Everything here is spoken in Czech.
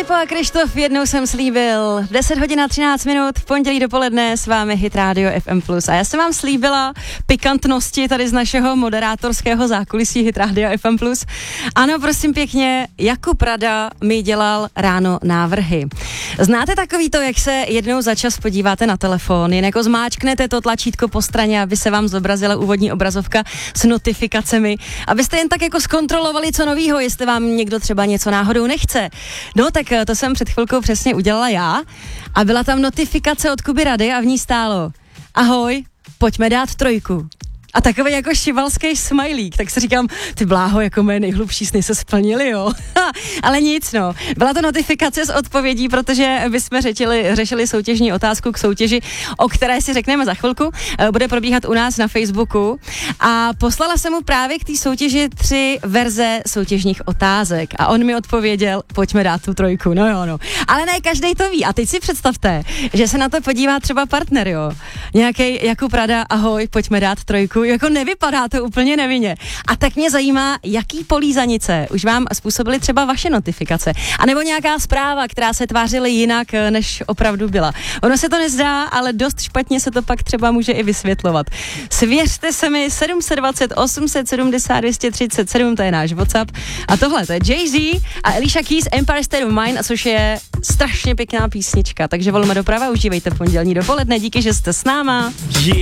Filipo a Krištof, jednou jsem slíbil. 10 hodin a 13 minut, v pondělí dopoledne s vámi Hit Radio FM+. A já jsem vám slíbila pikantnosti tady z našeho moderátorského zákulisí Hit Radio FM+. Ano, prosím pěkně, Jakub Rada mi dělal ráno návrhy. Znáte takový to, jak se jednou za čas podíváte na telefon, jen jako zmáčknete to tlačítko po straně, aby se vám zobrazila úvodní obrazovka s notifikacemi, abyste jen tak jako zkontrolovali, co novýho, jestli vám někdo třeba něco náhodou nechce. No tak to jsem před chvilkou přesně udělala já a byla tam notifikace od Kuby Rady a v ní stálo: ahoj, pojďme dát 3. A takový jako šibalský smajlík, tak si říkám, ty bláho, jako mé nejhlubší sny se splnily, jo. Ale nic, no. Byla to notifikace s odpovědí, protože bychom řešili soutěžní otázku k soutěži, o které si řekneme za chvilku. Bude probíhat u nás na Facebooku. A poslala jsem mu právě k té soutěži 3 verze soutěžních otázek. A on mi odpověděl, pojďme dát tu 3. No jo, no. Ale ne každej to ví. A teď si představte, že se na to podívá třeba partner, jo. Nějaký Jakub Rada, ahoj, pojďme dát 3. Jako nevypadá to úplně nevinně. A tak mě zajímá, jaký polízanice už vám způsobily třeba vaše notifikace. A nebo nějaká zpráva, která se tvářily jinak, než opravdu byla. Ono se to nezdá, ale dost špatně se to pak třeba může i vysvětlovat. Svěřte se mi 720 870 237, to je náš WhatsApp. A tohle, to je Jay-Z a Alicia Keys Empire State of Mind, což je strašně pěkná písnička. Takže volme doprava, užívejte pondělní dopoledne, díky, že jste s náma.